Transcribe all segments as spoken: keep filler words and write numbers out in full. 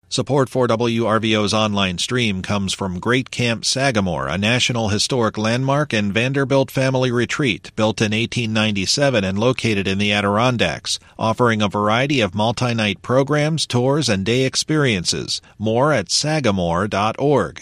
Support for W R V O's online stream comes from Great Camp Sagamore, a National Historic Landmark and Vanderbilt family retreat built in eighteen ninety-seven and located in the Adirondacks, offering a variety of multi-night programs, tours, and day experiences. More at sagamore dot org.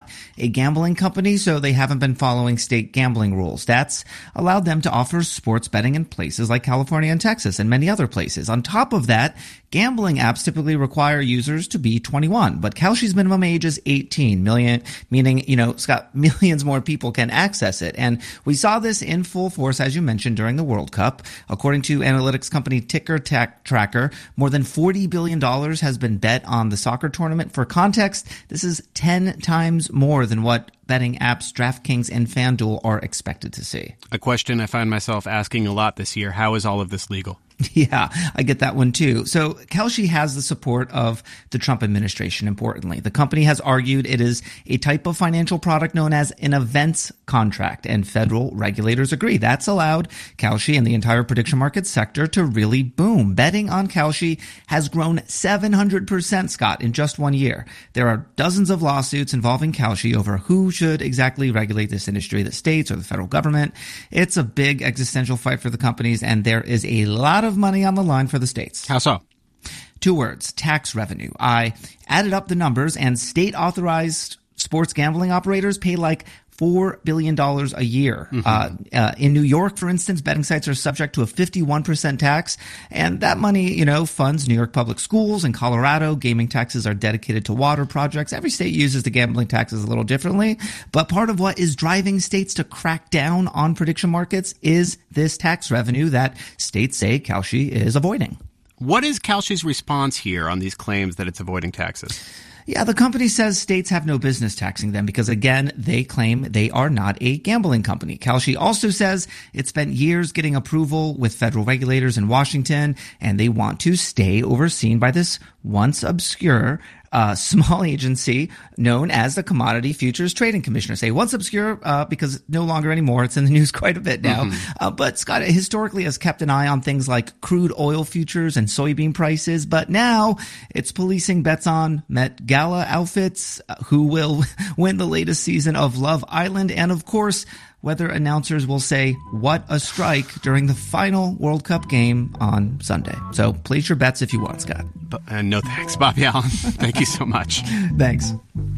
A gambling company, so they haven't been following state gambling rules. That's allowed them to offer sports betting in places like California and Texas and many other places. On top of that, gambling apps typically require users to be twenty-one, but Kalshi's minimum age is eighteen, million, meaning, you know, Scott, millions more people can access it. And we saw this in full force, as you mentioned, during the World Cup. According to analytics company Ticker Tack Tracker, more than forty billion dollars has been bet on the soccer tournament. For context, this is ten times more than what betting apps DraftKings and FanDuel are expected to see. A question I find myself asking a lot this year: how is all of this legal? Yeah, I get that one too. So Kalshi has the support of the Trump administration, importantly. The company has argued it is a type of financial product known as an events contract, and federal regulators agree. That's allowed Kalshi and the entire prediction market sector to really boom. Betting on Kalshi has grown seven hundred percent, Scott, in just one year. There are dozens of lawsuits involving Kalshi over who should exactly regulate this industry, the states or the federal government. It's a big existential fight for the companies, and there is a lot of money on the line for the states. How so? Two words: tax revenue. I added up the numbers, and state authorized sports gambling operators pay like four billion dollars a year. Mm-hmm. Uh, uh, in New York, for instance, betting sites are subject to a fifty-one percent tax, and that money, you know, funds New York public schools. In Colorado, gaming taxes are dedicated to water projects. Every state uses the gambling taxes a little differently, but part of what is driving states to crack down on prediction markets is this tax revenue that states say Kalshi is avoiding. What is Kalshi's response here on these claims that it's avoiding taxes? Yeah, the company says states have no business taxing them because, again, they claim they are not a gambling company. Kalshi also says it spent years getting approval with federal regulators in Washington, and they want to stay overseen by this once obscure uh, small agency known as the Commodity Futures Trading Commission. I say once obscure uh, because no longer anymore. It's in the news quite a bit now. Mm-hmm. Uh, but Scott historically has kept an eye on things like crude oil futures and soybean prices. But now it's policing bets on Met Gala outfits, uh, who will win the latest season of Love Island, and of course, whether announcers will say "what a strike" during the final World Cup game on Sunday. So place your bets if you want, Scott. And uh, no thanks, Bobby Allen. Thank you so much. Thanks.